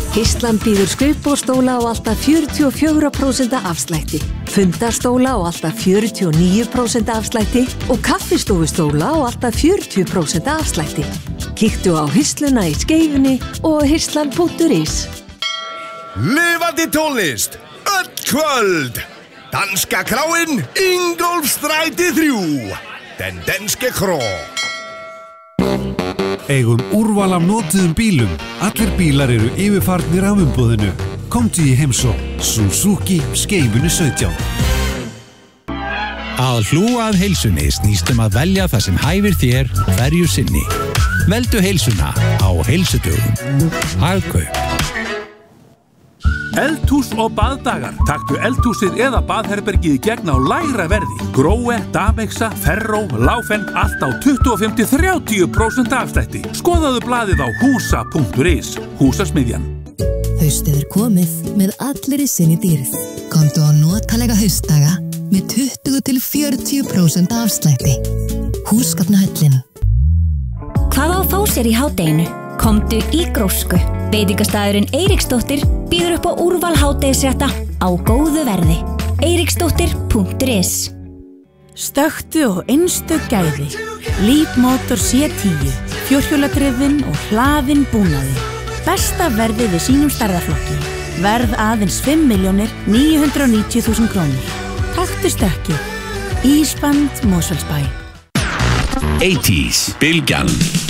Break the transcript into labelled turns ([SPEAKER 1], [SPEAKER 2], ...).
[SPEAKER 1] Histlan býður skrifborðsstóla á alltaf 44% afslætti, fundastóla á alltaf 49% afslætti og kaffistofustóla á alltaf 40% afslætti. Kíktu á Histluna í Skeifunni og histlan.is.
[SPEAKER 2] Lifandi tónlist, öll kvöld. Danska kráin, Ingólfsstræti 3. Den danske krå.
[SPEAKER 3] Eigum úrval af notuðum bílum. Allir bílar eru yfirfarnir af umboðinu. Komdu í heimsókn Suzuki Skeifunni 17.
[SPEAKER 4] Að hlúa að heilsunni snýst að velja það sem hæfir þér hverju sinni. Veldu heilsuna á Heilsudögum. Hagkaup.
[SPEAKER 5] Eldhús og baðdagar. Taktu eldhúsið eða baðherbergið í gegn á lægra verði. Gróe, Damexa, Ferró, Láfen, allt á 25–30% afslætti. Skoðaðu blaðið á húsa.is. Húsasmiðjan.
[SPEAKER 6] Haustið komið með allir í sinni dýrð. Komdu á notalega haustdaga með 20–40% afslætti. Húsgagnahöllin.
[SPEAKER 7] Hvað á fá sér í hádeginu? Komdu í Grósku. Veitingastæðurinn Eiríksdóttir býður upp á úrval hádegisrétta á góðu verði. Eiríksdóttir.is.
[SPEAKER 8] Stökktu og einstök gæði. Leapmotor C10, fjórhjóladrifinn og hlaðinn búnaði. Besta verðið við sínum stærðarflokki. Verð aðeins 5.990.000 krónur. Taktu stökkið. Ísband Mosfellsbæ.
[SPEAKER 4] 80s, Bylgjan.